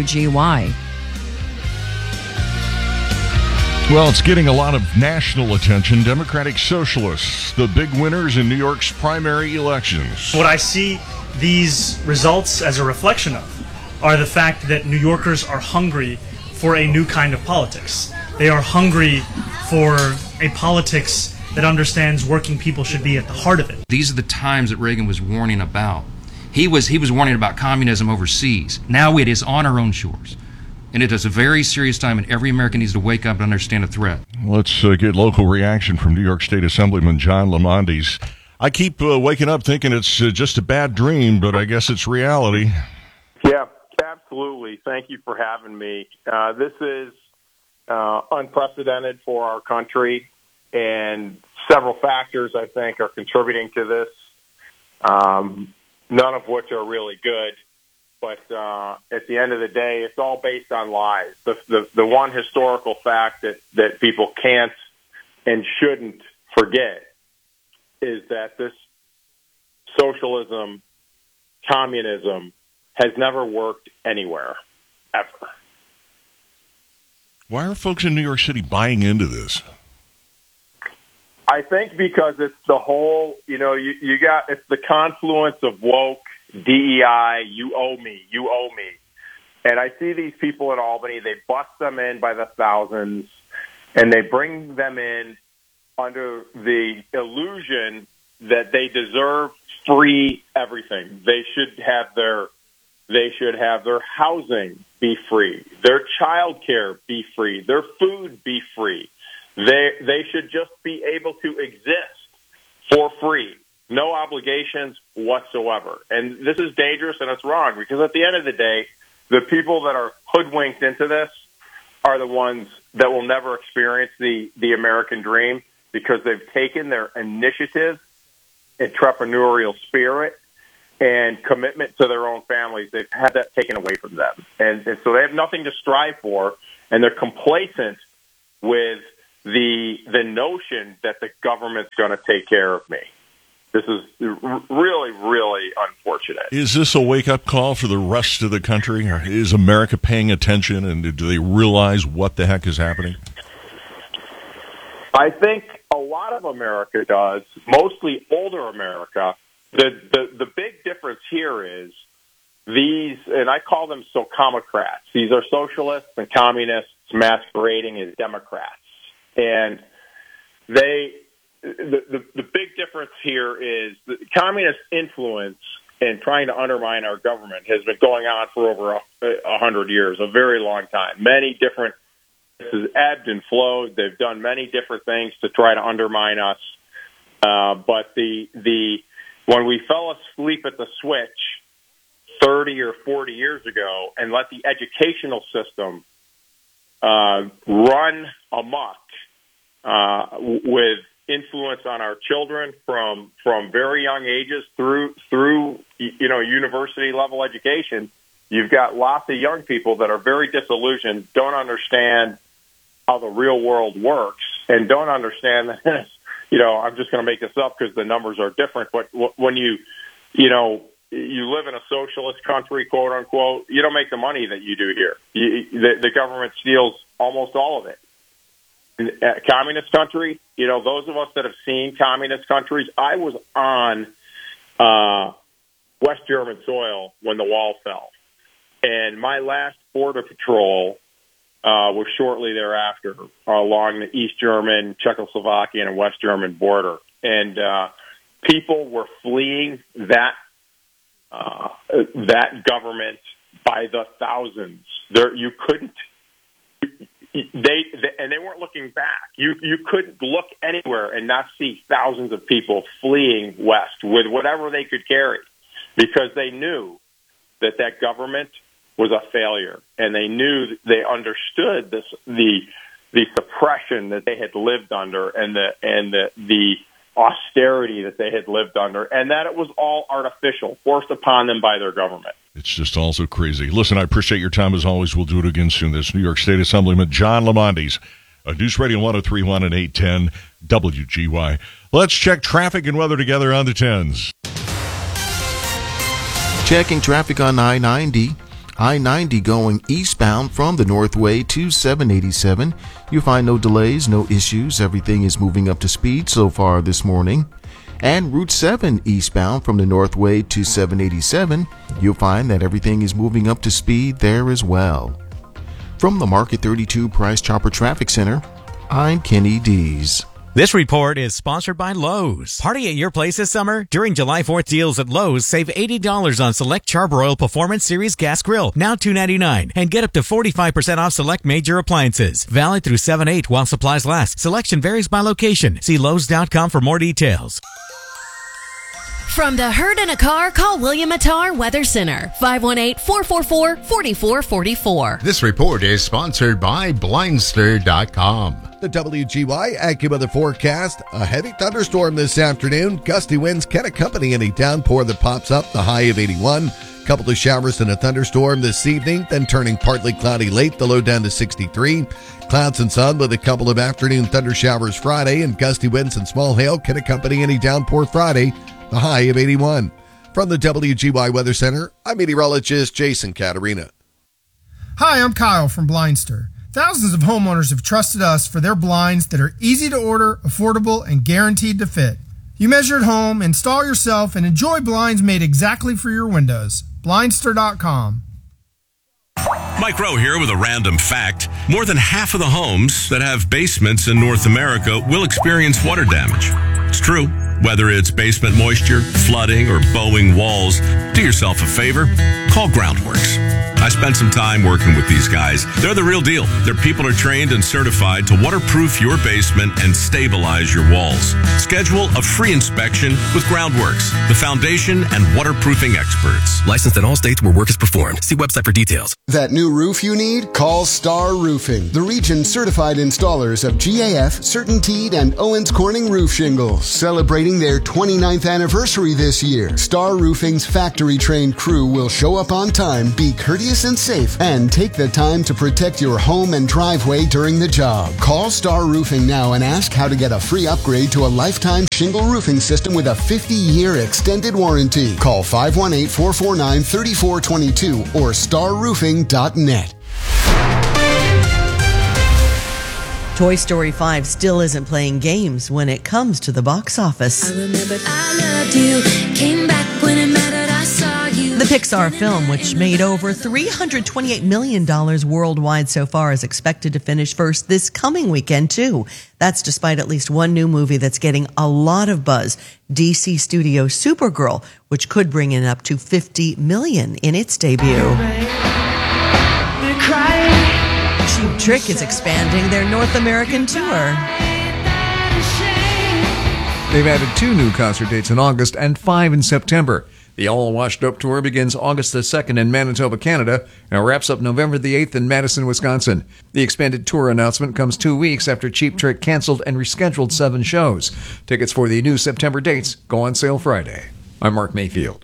WGY. Well, it's getting a lot of national attention. Democratic Socialists, the big winners in New York's primary elections. What I see these results as a reflection of are the fact that New Yorkers are hungry for a new kind of politics. They are hungry for a politics that understands working people should be at the heart of it. These are the times that Reagan was warning about. He was warning about communism overseas. Now it is on our own shores. And it is a very serious time, and every American needs to wake up and understand the threat. Let's get local reaction from New York State Assemblyman John Lamondes. I keep waking up thinking it's just a bad dream, but I guess it's reality. Yeah, absolutely. Thank you for having me. This is unprecedented for our country, and several factors, I think, are contributing to this, none of which are really good. But at the end of the day, it's all based on lies. The one historical fact that people can't and shouldn't forget is that this socialism, communism, has never worked anywhere, ever. Why are folks in New York City buying into this? I think because it's the whole, it's the confluence of woke, DEI, you owe me. And I see these people in Albany, they bust them in by the thousands, and they bring them in under the illusion that they deserve free everything. They should have their housing be free, their child care be free, their food be free. They should just be able to exist for free, no obligations whatsoever. And this is dangerous and it's wrong because at the end of the day, the people that are hoodwinked into this are the ones that will never experience the American dream because they've taken their initiative, entrepreneurial spirit, and commitment to their own families. They've had that taken away from them. And so they have nothing to strive for, and they're complacent with the notion that the government's going to take care of me. This is really, really unfortunate. Is this a wake-up call for the rest of the country? Or is America paying attention, and do they realize what the heck is happening? I think a lot of America does, mostly older America. The big difference here is these, and I call them sociocrats. These are socialists and communists masquerading as Democrats. And the big difference here is the communist influence and trying to undermine our government has been going on for over 100 years, a very long time. Many different, this has ebbed and flowed. They've done many different things to try to undermine us. But when we fell asleep at the switch 30 or 40 years ago and let the educational system run amok with influence on our children from very young ages through university level education, you've got lots of young people that are very disillusioned, don't understand how the real world works, and don't understand that. I'm just going to make this up because the numbers are different. But when you live in a socialist country, quote unquote, you don't make the money that you do here. The government steals almost all of it. In a communist country, those of us that have seen communist countries, I was on West German soil when the wall fell. And my last border patrol was shortly thereafter along the East German, Czechoslovakian, and West German border. And people were fleeing that government by the thousands. You couldn't. They weren't looking back. You couldn't look anywhere and not see thousands of people fleeing west with whatever they could carry, because they knew that government was a failure, and they understood the suppression that they had lived under, and the austerity that they had lived under, and that it was all artificial, forced upon them by their government. It's just all so crazy. Listen, I appreciate your time as always. We'll do it again soon. This New York State Assemblyman John Lamondes, News Radio 103.1 and 810 WGY. Let's check traffic and weather together on the 10s. Checking traffic on I-90. I-90 going eastbound from the Northway to 787. You'll find no delays, no issues. Everything is moving up to speed so far this morning. And Route 7 eastbound from the Northway to 787. You'll find that everything is moving up to speed there as well. From the Market 32 Price Chopper Traffic Center, I'm Kenny Dees. This report is sponsored by Lowe's. Party at your place this summer? During July 4th deals at Lowe's, save $80 on select Charbroil Performance Series Gas Grill, now $2.99, and get up to 45% off select major appliances. Valid through 7/8 while supplies last. Selection varies by location. See Lowe's.com for more details. From the herd in a car, call William Attar Weather Center, 518-444-4444. This report is sponsored by Blindster.com. The WGY AccuWeather forecast, a heavy thunderstorm this afternoon. Gusty winds can accompany any downpour that pops up, the high of 81. Couple of showers and a thunderstorm this evening, then turning partly cloudy late, the low down to 63. Clouds and sun with a couple of afternoon thunder showers Friday, and gusty winds and small hail can accompany any downpour Friday, the high of 81. From the WGY Weather Center, I'm meteorologist Jason Caterina. Hi, I'm Kyle from Blindster. Thousands of homeowners have trusted us for their blinds that are easy to order, affordable, and guaranteed to fit. You measure at home, install yourself, and enjoy blinds made exactly for your windows. Blindster.com. Mike Rowe here with a random fact. More than half of the homes that have basements in North America will experience water damage. It's true. Whether it's basement moisture, flooding, or bowing walls, do yourself a favor. Call Groundworks. I spent some time working with these guys. They're the real deal. Their people are trained and certified to waterproof your basement and stabilize your walls. Schedule a free inspection with Groundworks, the foundation and waterproofing experts. Licensed in all states where work is performed. See website for details. That new roof you need? Call Star Roofing, the region certified installers of GAF, CertainTeed, and Owens Corning roof shingles. Celebrating their 29th anniversary this year, Star Roofing's factory-trained crew will show up on time, be courteous and safe, and take the time to protect your home and driveway during the job. Call Star Roofing now and ask how to get a free upgrade to a lifetime shingle roofing system with a 50-year extended warranty. Call 518-449-3422 or starroofing.net. Toy Story 5 still isn't playing games when it comes to the box office. I remembered I loved you, came back when it mattered, I saw you. The Pixar film, which made over $328 million worldwide so far, is expected to finish first this coming weekend, too. That's despite at least one new movie that's getting a lot of buzz, DC Studio Supergirl, which could bring in up to $50 million in its debut. Cheap Trick is expanding their North American tour. They've added 2 new concert dates in August and 5 in September. The All Washed Up Tour begins August the 2nd in Manitoba, Canada, and wraps up November the 8th in Madison, Wisconsin. The expanded tour announcement comes 2 weeks after Cheap Trick canceled and rescheduled 7 shows. Tickets for the new September dates go on sale Friday. I'm Mark Mayfield.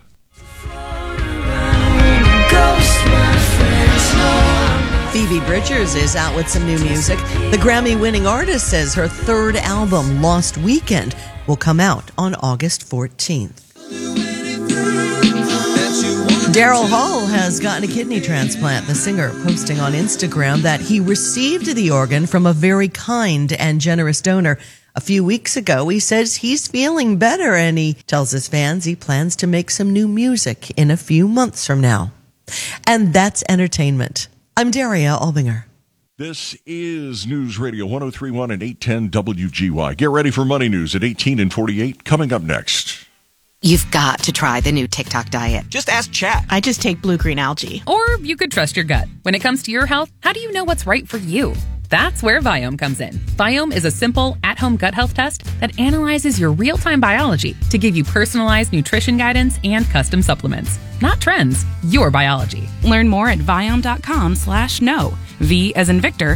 Phoebe Bridgers is out with some new music. The Grammy-winning artist says her third album, Lost Weekend, will come out on August 14th. Daryl Hall has gotten a kidney transplant. The singer posting on Instagram that he received the organ from a very kind and generous donor a few weeks ago. He says he's feeling better, and he tells his fans he plans to make some new music in a few months from now. And that's entertainment. I'm Daria Albinger. This is News Radio 103.1 and 810 WGY. Get ready for Money News at 18 and 48 coming up next. You've got to try the new TikTok diet. Just ask Chat. I just take blue-green algae. Or you could trust your gut. When it comes to your health, how do you know what's right for you? That's where Viome comes in. Viome is a simple, at-home gut health test that analyzes your real-time biology to give you personalized nutrition guidance and custom supplements. Not trends, your biology. Learn more at Viome.com/know. V as in Victor,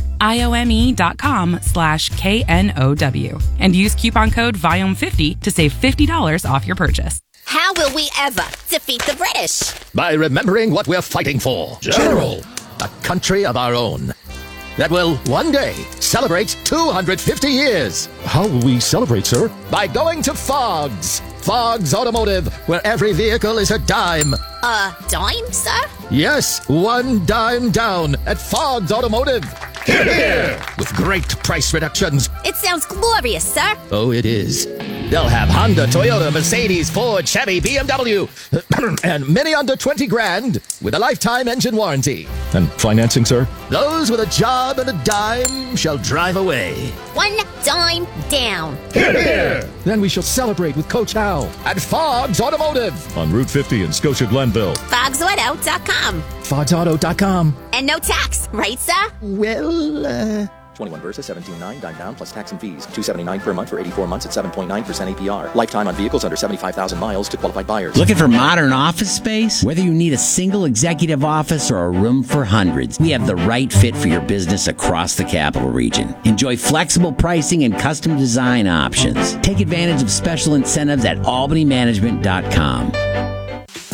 IOME.com/KNOW. And use coupon code Viome50 to save $50 off your purchase. How will we ever defeat the British? By remembering what we're fighting for. General. A country of our own. That will one day celebrate 250 years. How will we celebrate, sir? By going to Fogg's. Fogg's Automotive, where every vehicle is a dime. A dime, sir? Yes, 1 dime down at Fogg's Automotive. Hear, hear. With great price reductions. It sounds glorious, sir. Oh, it is. They'll have Honda, Toyota, Mercedes, Ford, Chevy, BMW, and many under 20 grand with a lifetime engine warranty. And financing, sir? Those with a job and a dime shall drive away. 1 dime down. Hear, hear. Then we shall celebrate with Coach Hal at Fogg's Automotive. On Route 50 in Scotia Glenville. FoggsAuto.com. FoggsAuto.com. And no tax, right, sir? Well, 21 versus 17.9, dime down plus tax and fees. $279 per month for 84 months at 7.9% APR. Lifetime on vehicles under 75,000 miles to qualified buyers. Looking for modern office space? Whether you need a single executive office or a room for hundreds, we have the right fit for your business across the capital region. Enjoy flexible pricing and custom design options. Take advantage of special incentives at albanymanagement.com.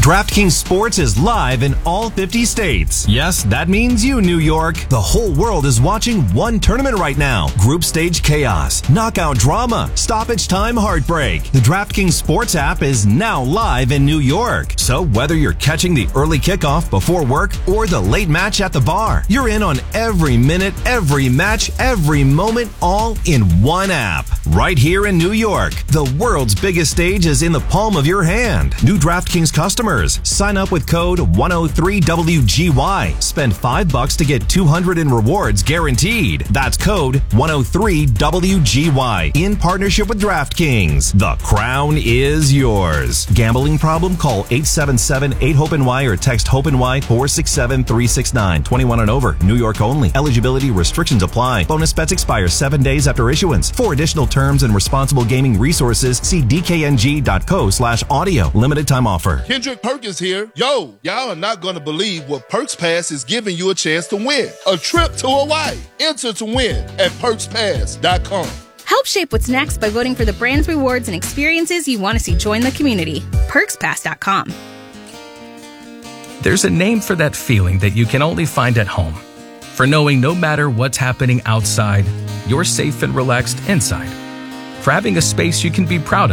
DraftKings Sports is live in all 50 states. Yes, that means you, New York. The whole world is watching one tournament right now. Group stage chaos, knockout drama, stoppage time heartbreak. The DraftKings Sports app is now live in New York. So whether you're catching the early kickoff before work or the late match at the bar, you're in on every minute, every match, every moment, all in one app. Right here in New York, the world's biggest stage is in the palm of your hand. New DraftKings customers, sign up with code 103WGY. Spend $5 to get $200 in rewards guaranteed. That's code 103WGY. In partnership with DraftKings, the crown is yours. Gambling problem? Call 877-8-HOPE-NY or text HOPE-NY 467-369. 21 and over. New York only. Eligibility restrictions apply. Bonus bets expire 7 days after issuance. For additional terms and responsible gaming resources, see dkng.co/audio. Limited time offer. Kendrick Perkins here. Yo, y'all are not going to believe what Perks Pass is giving you a chance to win. A trip to Hawaii. Enter to win at perkspass.com. Help shape what's next by voting for the brands, rewards, and experiences you want to see join the community. perkspass.com. There's a name for that feeling that you can only find at home. For knowing no matter what's happening outside, you're safe and relaxed inside. For having a space you can be proud of.